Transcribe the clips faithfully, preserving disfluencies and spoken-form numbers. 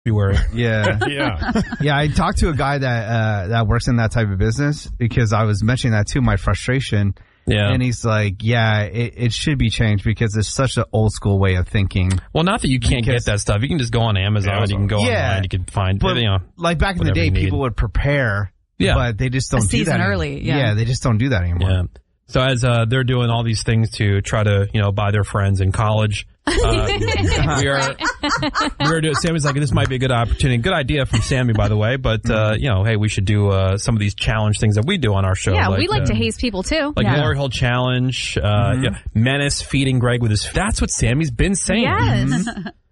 February. Yeah. yeah. Yeah, I talked to a guy that uh, that works in that type of business because I was mentioning that too, my frustration. Yeah. And he's like, yeah, it, it should be changed because it's such an old school way of thinking. Well, not that you can't because, get that stuff. You can just go on Amazon. Amazon. You can go yeah, online. You can find, but you know. Like back in the day, people would prepare, yeah. but they just don't a do season that early. anymore. Yeah. yeah, they just don't do that anymore. Yeah. So as uh, they're doing all these things to try to, you know, buy their friends in college, uh, we are, we're doing, Sammy's like, this might be a good opportunity. Good idea from Sammy, by the way. But, uh, you know, hey, we should do uh, some of these challenge things that we do on our show. Yeah, like, we like uh, to haze people, too. Like Yeah. Glory Hole Challenge, uh, Mm-hmm. yeah, Menace feeding Greg with his, that's what Sammy's been saying. Yes.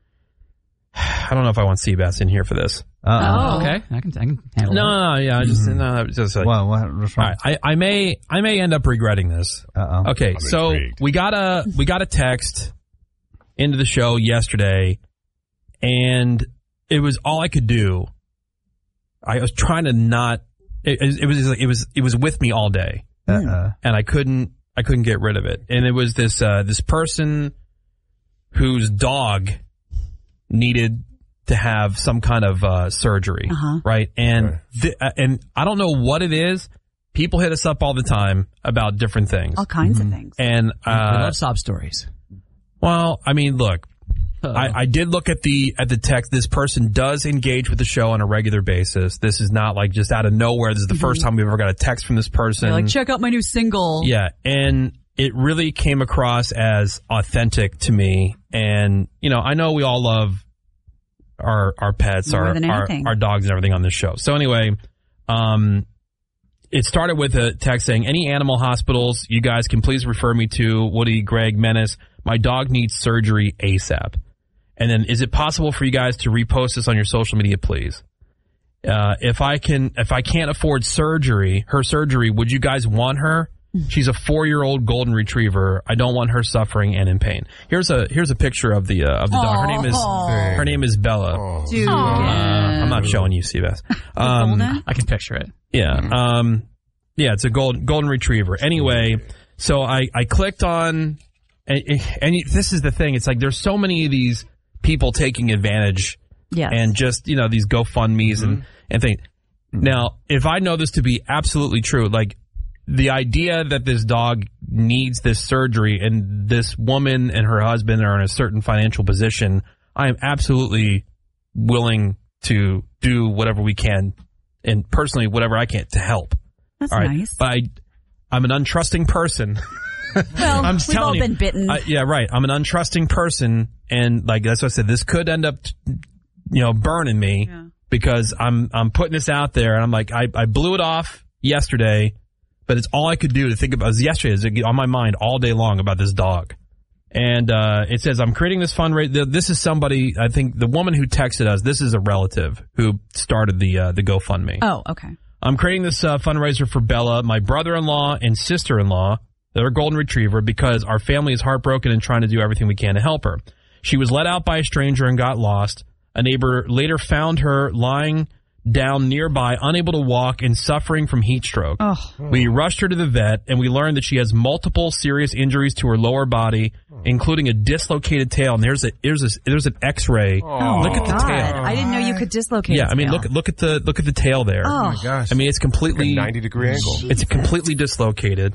I don't know if I want Seabass in here for this. Uh-oh. Oh. Okay, I can I can handle No, that. no, no, yeah, just, no, just like, Well, what, what's all wrong? right, I, I may, I may end up regretting this. Uh-oh. Okay, I'm so intrigued. we got a we got a text into the show yesterday, and it was all I could do. I was trying to not. It, it was it was it was with me all day, Uh-uh. and I couldn't I couldn't get rid of it. And it was this uh, this person whose dog needed to have some kind of uh, surgery, Uh-huh. right? And Right. th- uh, and I don't know what it is. People hit us up all the time about different things. All kinds of things. And we uh, love sob stories. well, I mean, look, Uh-oh. I, I did look at the at the text. This person does engage with the show on a regular basis. This is not like just out of nowhere. This is the first time we've ever got a text from this person. You're like, check out my new single. Yeah, and it really came across as authentic to me. And you know, I know we all love our our pets, More our than our, anything. our dogs, and everything on this show. So anyway, um, it started with a text saying, "Any animal hospitals you guys can please refer me to. Woody, Greg, Menace. My dog needs surgery ASAP." And then, is it possible for you guys to repost this on your social media, please? Uh, if I can, if I can't afford surgery, her surgery, would you guys want her? She's a four-year-old golden retriever. I don't want her suffering and in pain. Here's a here's a picture of the uh, of the dog. Her name is Aw. her name is Bella. Oh. Dude. Uh, I'm not showing you, Seabass. Um, Golden? I can picture it. yeah, um, yeah, it's a gold golden retriever. Anyway, so I I clicked on, and, and this is the thing. It's like there's so many of these people taking advantage Yes. and just, you know, these GoFundMe's and, and things. Now, if I know this to be absolutely true, like the idea that this dog needs this surgery and this woman and her husband are in a certain financial position, I am absolutely willing to do whatever we can and personally whatever I can to help. That's All right. nice. But I, I'm an untrusting person. Well, I'm just we've all telling you. been bitten. I, yeah, right. I'm an untrusting person, and like that's what I said. This could end up, you know, burning me Yeah. because I'm I'm putting this out there, and I'm like, I, I blew it off yesterday, but it's all I could do to think about. It was yesterday, it was on my mind all day long about this dog, and uh, it says I'm creating this fundraiser. This is somebody. I think the woman who texted us. This is a relative who started the uh, the GoFundMe. oh, okay. I'm creating this uh, fundraiser for Bella, my brother-in-law and sister-in-law. They're a golden retriever because our family is heartbroken and trying to do everything we can to help her. She was let out by a stranger and got lost. A neighbor later found her lying down nearby, unable to walk and suffering from heat stroke. Oh. We rushed her to the vet, and we learned that she has multiple serious injuries to her lower body, including a dislocated tail. And there's a there's a there's an X-ray. Oh, Look at the God. tail. I didn't know you could dislocate Yeah, a I mean, tail. look look at the look at the tail there. Oh. my gosh. I mean, it's completely Like a ninety degree angle. It's completely dislocated.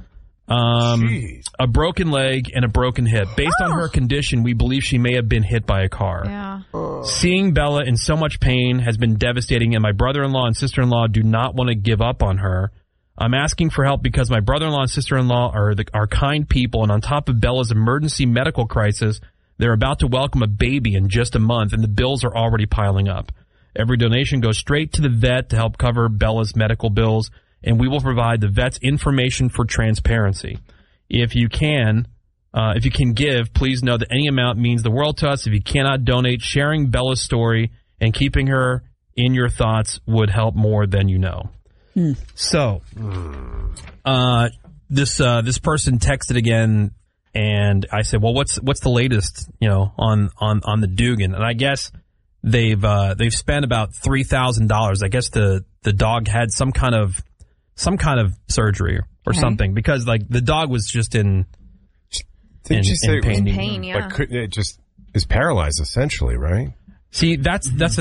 Um, Jeez. a broken leg and a broken hip. Based on her condition, we believe she may have been hit by a car. Yeah. Seeing Bella in so much pain has been devastating, and my brother-in-law and sister-in-law do not want to give up on her. I'm asking for help because my brother-in-law and sister-in-law are the, are kind people, and on top of Bella's emergency medical crisis, they're about to welcome a baby in just a month, and the bills are already piling up. Every donation goes straight to the vet to help cover Bella's medical bills, and we will provide the vet's information for transparency. If you can, uh, if you can give, please know that any amount means the world to us. If you cannot donate, sharing Bella's story and keeping her in your thoughts would help more than you know. Hmm. So, uh, this uh, this person texted again, and I said, "Well, what's what's the latest, you know, on on on the Dugan?" And I guess they've uh, they've spent about three thousand dollars. I guess the the dog had some kind of some kind of surgery or Okay. something because like the dog was just in Didn't in, you say in it was- pain. In pain, yeah. Like, could- it just is paralyzed essentially, right? See, that's that's the